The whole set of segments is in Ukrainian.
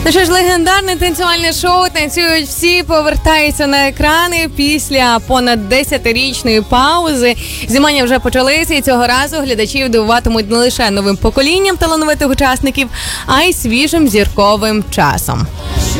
Ну що ж, легендарне танцювальне шоу «Танцюють всі» повертається на екрани після понад 10-річної паузи. Знімання вже почалися, і цього разу глядачів дивуватимуть не лише новим поколінням талановитих учасників, а й свіжим зірковим часом.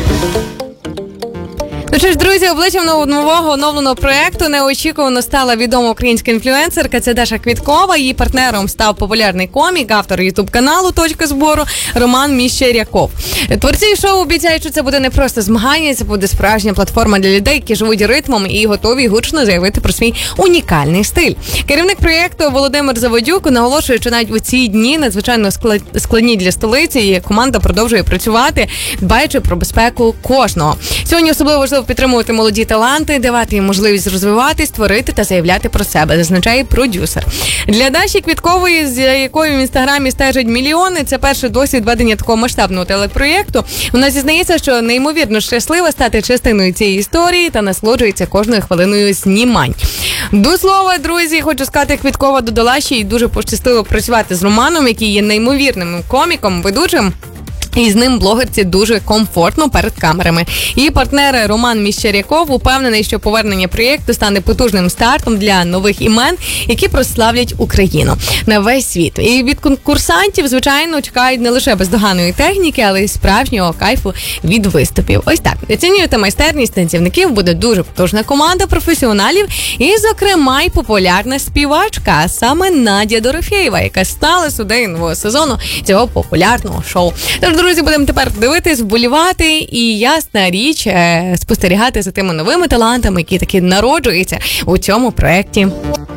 Ну що ж, друзі, обличчям нового оновленого проєкту неочікувано стала відома українська інфлюенсерка. Це Даша Квіткова. Її партнером став популярний комік, автор ютуб-каналу «Точка збору» Роман Міщеряков. Творці шоу обіцяють, що це буде не просто змагання, це буде справжня платформа для людей, які живуть ритмом і готові гучно заявити про свій унікальний стиль. Керівник проєкту Володимир Заводюк наголошує, що навіть у ці дні надзвичайно складні для столиці, і команда продовжує працювати, дбаючи про безпеку кожного. Сьогодні особливо важливо підтримувати молоді таланти, давати їм можливість розвиватись, творити та заявляти про себе, зазначає продюсер. Для Даші Квіткової, з якою в інстаграмі стежать мільйони, це перший досвід ведення такого масштабного телепроєкту. Вона зізнається, що неймовірно щаслива стати частиною цієї історії та насолоджується кожною хвилиною знімань. До слова, друзі, хочу сказати, Квіткова додала, що їй дуже пощастило працювати з Романом, який є неймовірним коміком, ведучим. І з ним блогерці дуже комфортно перед камерами. Її партнер Роман Міщеряков упевнений, що повернення проєкту стане потужним стартом для нових імен, які прославлять Україну на весь світ. І від конкурсантів, звичайно, чекають не лише бездоганної техніки, але й справжнього кайфу від виступів. Ось так. Оцінювати майстерність танцівників буде дуже потужна команда професіоналів і, зокрема, й популярна співачка, а саме Надя Дорофєєва, яка стала суддею нового сезону цього популярного шоу. Тож, друзі, будемо тепер дивитись, вболівати і, ясна річ, спостерігати за тими новими талантами, які таки народжуються у цьому проєкті.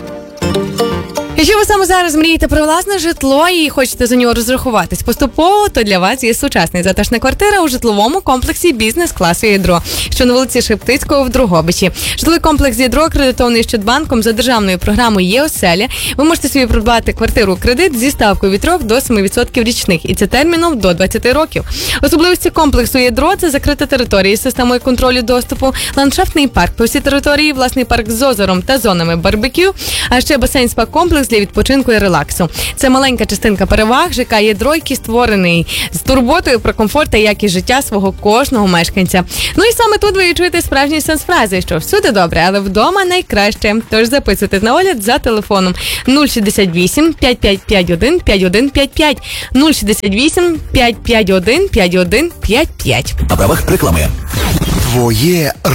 Якщо ви саме зараз мрієте про власне житло і хочете за нього розрахуватись поступово, то для вас є сучасна затишна квартира у житловому комплексі «Бізнес-класу Ядро», що на вулиці Шептицького в Дрогобичі. Житловий комплекс «Ядро» акредитований Ощадбанком за державною програмою «Є-оселя». Ви можете собі придбати квартиру у кредит зі ставкою від 3 до 7% річних, і це терміном до 20 років. Особливості комплексу «Ядро» – це закрита територія з системою контролю доступу, ландшафтний парк по всій території, власний парк з озером та зонами барбекю, а ще басейн-спа-комплекс для відпочинку і релаксу. Це маленька частинка переваг ЖК «Ядро», який створений з турботою про комфорт та якість життя свого кожного мешканця. Ну і саме тут ви відчуєте справжній сенс фрази, що всюди добре, але вдома найкраще. Тож записуйтесь на огляд за телефоном 068 5551 5155 068 551 5155. На правах реклами. Твоє